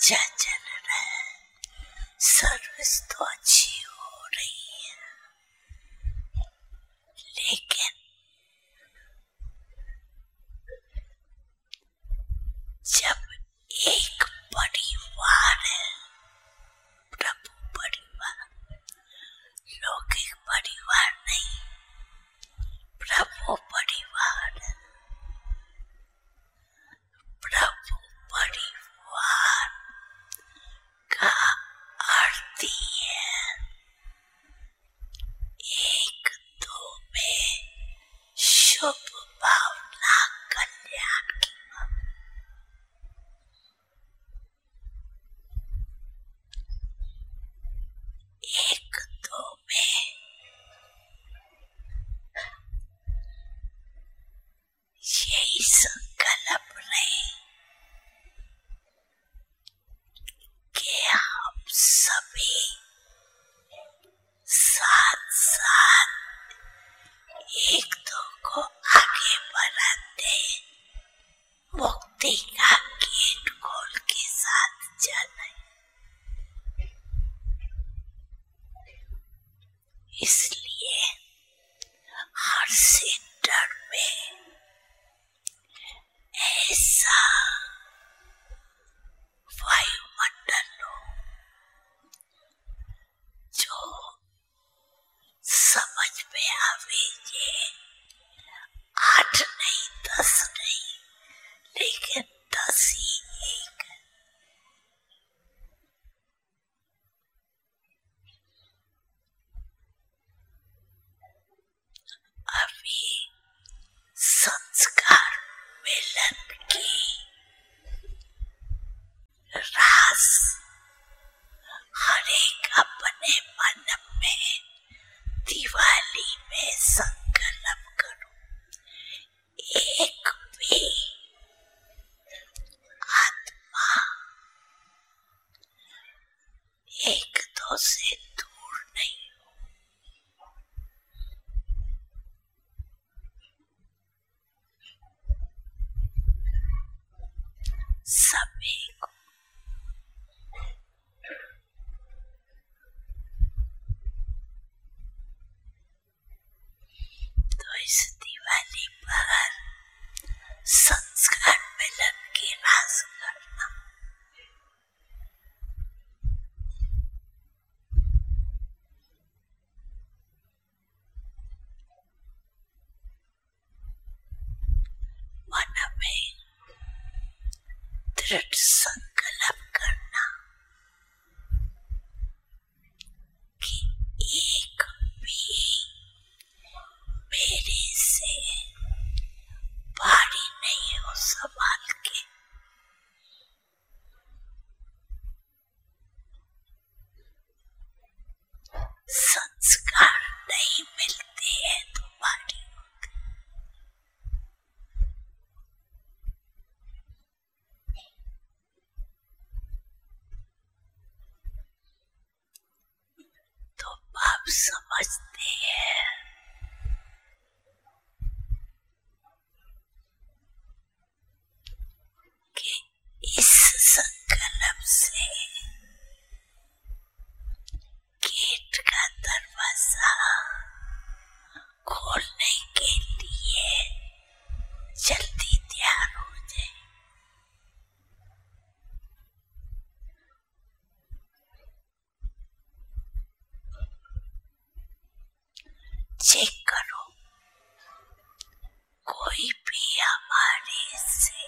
अच्छा चल रहा है, सर्विस तो अच्छी हो रही है, लेकिन जब एक परिवार है, प्रभु परिवार, लौकिक परिवार नहीं, प्रभु परिवार, प्रभु परिवार का अर्थ है एक दो में शुभ भावना कल्याण की। एक दो में यही संकल्प रहे कि हम सभी साथ साथ एक दो को आगे बढ़ाते मुक्ति का गेट खोल के साथ चले। इसलिए हर सेंटर में ऐसा वायुमंडल हो जो समझ में आवे, ये 8 नहीं 10 नहीं, लेकिन 10 ही एक। अभी संस्कार मिलन की रास हर एक अपने मन में दिवाली में संकल्प करो, एक भी आत्मा एक दो से दूर नहीं हो। सभी को तो इस दिवाली पर संस्कार मिलन की रास करना। मन में दृढ़ संकल्प करना कि एक भी मेरे से भारी नहीं हो, संभाल के। संस्कार नहीं मिलते हैं तो भारी होते। तो बाप समझते हैं कि इस संकल्प से गेट का दरवाजा खोलने के लिए जल्दी तैयार हो जाए। चेक करो, कोई भी हमारे से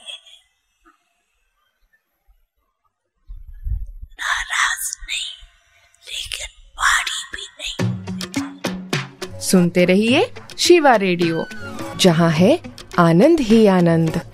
नाराज नहीं, लेकिन भारी भी नहीं। सुनते रहिए शिवा रेडियो, जहां है आनंद ही आनंद।